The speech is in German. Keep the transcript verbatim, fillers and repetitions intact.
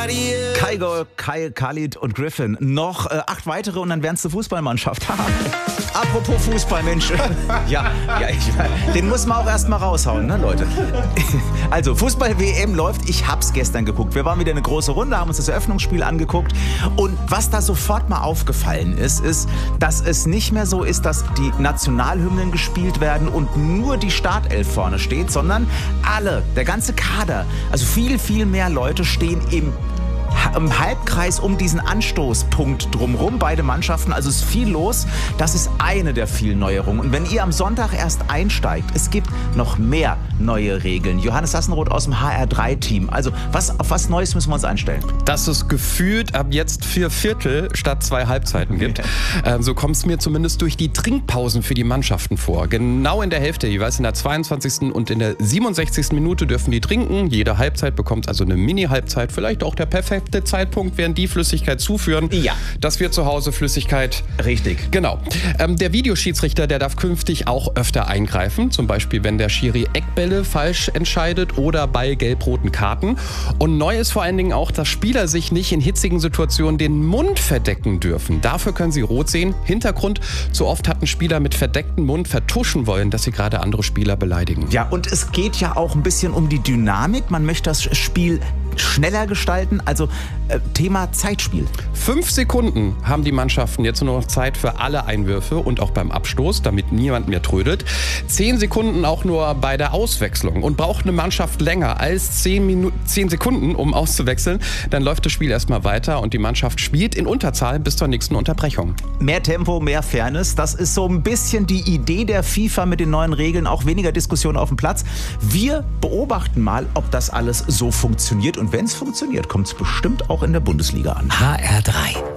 Kaigo, Kai, Khalid und Griffin. Noch äh, acht weitere und dann wären es eine Fußballmannschaft. Apropos Fußball, Mensch. ja, ja ich, den muss man auch erstmal raushauen, ne, Leute? Also, Fußball-W M läuft. Ich hab's gestern geguckt. Wir waren wieder eine große Runde, haben uns das Eröffnungsspiel angeguckt. Und was da sofort mal aufgefallen ist, ist, dass es nicht mehr so ist, dass die Nationalhymnen gespielt werden und nur die Startelf vorne steht, sondern alle, der ganze Kader, also viel, viel mehr Leute stehen im im Halbkreis um diesen Anstoßpunkt drumherum, beide Mannschaften, also ist viel los. Das ist eine der vielen Neuerungen. Und wenn ihr am Sonntag erst einsteigt, es gibt noch mehr neue Regeln. Johannes Sassenroth aus dem H R drei Team. Also was, auf was Neues müssen wir uns einstellen? Dass es gefühlt ab jetzt vier Viertel statt zwei Halbzeiten gibt. Ähm, so kommt es mir zumindest durch die Trinkpausen für die Mannschaften vor. Genau in der Hälfte, jeweils in der zweiundzwanzigsten und in der siebenundsechzigsten Minute dürfen die trinken. Jede Halbzeit bekommt also eine Mini-Halbzeit. Vielleicht auch der perfekte Zeitpunkt, während die Flüssigkeit zuführen, ja. dass wir zu Hause Flüssigkeit... Richtig. Genau. Ähm, der Videoschiedsrichter, der darf künftig auch öfter eingreifen. Zum Beispiel, wenn der Schiri Eckbälle falsch entscheidet oder bei gelb-roten Karten. Und neu ist vor allen Dingen auch, dass Spieler sich nicht in hitzigen Situationen den Mund verdecken dürfen. Dafür können sie rot sehen. Hintergrund, zu oft hatten Spieler mit verdecktem Mund vertuschen wollen, dass sie gerade andere Spieler beleidigen. Ja, und es geht ja auch ein bisschen um die Dynamik. Man möchte das Spiel schneller gestalten, also äh, Thema Zeitspiel. Fünf Sekunden haben die Mannschaften jetzt nur noch Zeit für alle Einwürfe und auch beim Abstoß, damit niemand mehr trödelt. Zehn Sekunden auch nur bei der Auswechslung. Und braucht eine Mannschaft länger als zehn, Minuten, zehn Sekunden, um auszuwechseln, dann läuft das Spiel erstmal weiter und die Mannschaft spielt in Unterzahl bis zur nächsten Unterbrechung. Mehr Tempo, mehr Fairness, das ist so ein bisschen die Idee der FIFA mit den neuen Regeln, auch weniger Diskussion auf dem Platz. Wir beobachten mal, ob das alles so funktioniert. Und wenn es funktioniert, kommt es bestimmt auch in der Bundesliga an. H R drei.